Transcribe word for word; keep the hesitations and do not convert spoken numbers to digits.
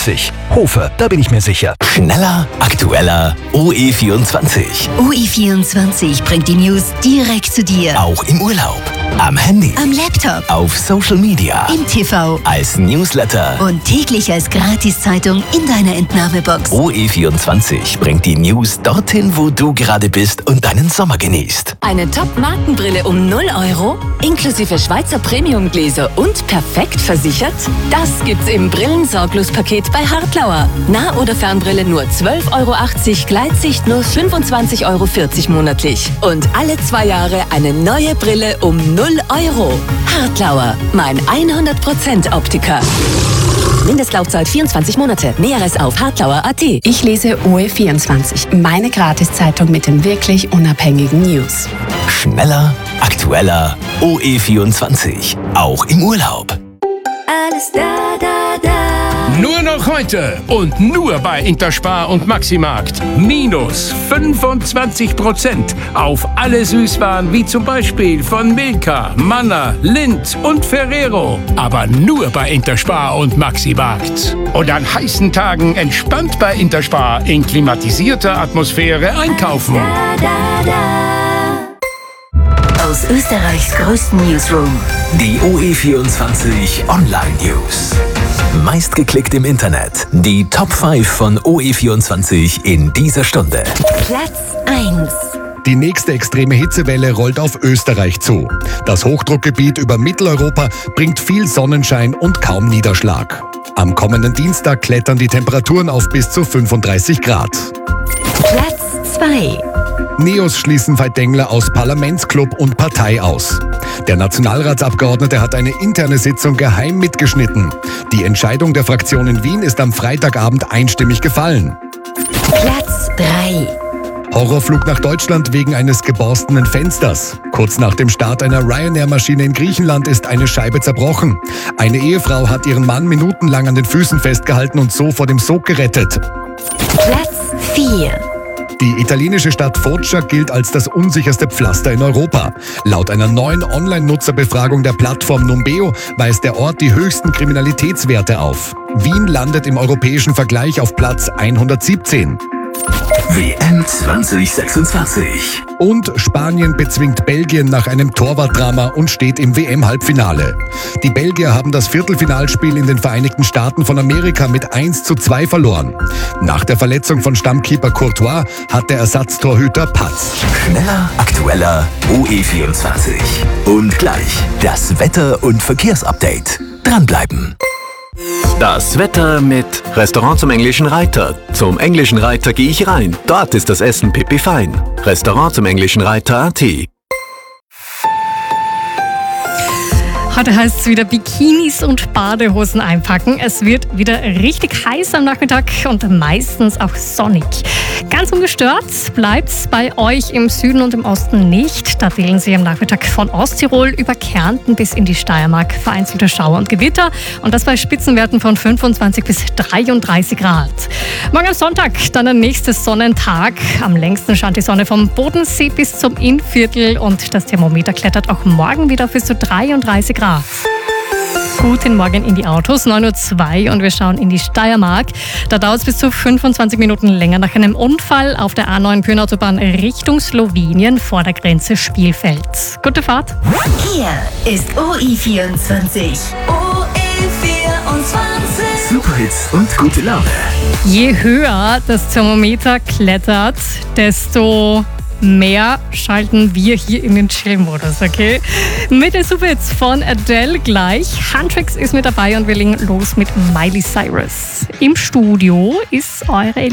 vierzig. Hofe, da bin ich mir sicher. Schneller, aktueller, O E vierundzwanzig. O E vierundzwanzig bringt die News direkt zu dir. Auch im Urlaub, am Handy, Am Laptop, auf Social Media, im T V als Newsletter und täglich als Gratiszeitung in deiner Entnahmebox. O E vierundzwanzig bringt die News dorthin, wo du gerade bist und deinen Sommer genießt. Eine Top-Markenbrille um null Euro, inklusive Schweizer Premium-Gläser und perfekt versichert? Das gibt's im Brillensorglos-Paket bei Hartlauer. Nah- oder Fernbrille nur zwölf Euro achtzig, Gleitsicht nur fünfundzwanzig Euro vierzig monatlich. Und alle zwei Jahre eine neue Brille um null Euro. Hartlauer, mein hundert Prozent Optiker. Mindestlaufzeit vierundzwanzig Monate. Näheres auf hartlauer punkt at. Ich lese O E vierundzwanzig, meine Gratiszeitung mit den wirklich unabhängigen News. Schneller, aktueller, O E vierundzwanzig. Auch im Urlaub. Alles da, da, da. Nur noch heute und nur bei Interspar und Maximarkt. Minus fünfundzwanzig Prozent auf alle Süßwaren wie zum Beispiel von Milka, Manna, Lindt und Ferrero. Aber nur bei Interspar und Maximarkt. Und an heißen Tagen entspannt bei Interspar in klimatisierter Atmosphäre einkaufen. Da, da, da. Aus Österreichs größten Newsroom. Die O E vierundzwanzig Online News. Meistgeklickt im Internet. Die Top fünf von O E vierundzwanzig in dieser Stunde. Platz eins. Die nächste extreme Hitzewelle rollt auf Österreich zu. Das Hochdruckgebiet über Mitteleuropa bringt viel Sonnenschein und kaum Niederschlag. Am kommenden Dienstag klettern die Temperaturen auf bis zu fünfunddreißig Grad. Platz zwei. Neos schließen Veit Dengler aus Parlamentsclub und Partei aus. Der Nationalratsabgeordnete hat eine interne Sitzung geheim mitgeschnitten. Die Entscheidung der Fraktion in Wien ist am Freitagabend einstimmig gefallen. Platz drei. Horrorflug nach Deutschland wegen eines geborstenen Fensters. Kurz nach dem Start einer Ryanair-Maschine in Griechenland ist eine Scheibe zerbrochen. Eine Ehefrau hat ihren Mann minutenlang an den Füßen festgehalten und so vor dem Sog gerettet. Platz vier. Die italienische Stadt Foggia gilt als das unsicherste Pflaster in Europa. Laut einer neuen Online-Nutzerbefragung der Plattform Numbeo weist der Ort die höchsten Kriminalitätswerte auf. Wien landet im europäischen Vergleich auf Platz hundertsiebzehn. W M zwanzig sechsundzwanzig. Und Spanien bezwingt Belgien nach einem Torwartdrama und steht im W M-Halbfinale. Die Belgier haben das Viertelfinalspiel in den Vereinigten Staaten von Amerika mit eins zu zwei verloren. Nach der Verletzung von Stammkeeper Courtois hat der Ersatztorhüter Patz. Schneller, aktueller, O E vierundzwanzig. Und gleich das Wetter- und Verkehrsupdate. Dranbleiben. Das Wetter mit Restaurant zum Englischen Reiter. Zum Englischen Reiter gehe ich rein. Dort ist das Essen pipi fein. Restaurant zum Englischen Reiter punkt at. Heute heißt es wieder Bikinis und Badehosen einpacken. Es wird wieder richtig heiß am Nachmittag und meistens auch sonnig. Ganz ungestört bleibt es bei euch im Süden und im Osten nicht. Da wählen sie am Nachmittag von Osttirol über Kärnten bis in die Steiermark vereinzelte Schauer und Gewitter. Und das bei Spitzenwerten von fünfundzwanzig bis dreiunddreißig Grad. Morgen am Sonntag dann der nächste Sonnentag. Am längsten scheint die Sonne vom Bodensee bis zum Innviertel und das Thermometer klettert auch morgen wieder auf bis zu dreiunddreißig Grad. Guten Morgen in die Autos, neun Uhr zwei und wir schauen in die Steiermark. Da dauert es bis zu fünfundzwanzig Minuten länger nach einem Unfall auf der A neun Pyreneeautobahn Richtung Slowenien vor der Grenze Spielfeld. Gute Fahrt. Hier ist O E vierundzwanzig. O E vierundzwanzig. Superhits und gute Laune. Je höher das Thermometer klettert, desto mehr schalten wir hier in den Chill-Modus, okay? Mit den Superhits von Adele gleich. Huntrix ist mit dabei und wir legen los mit Miley Cyrus. Im Studio ist eure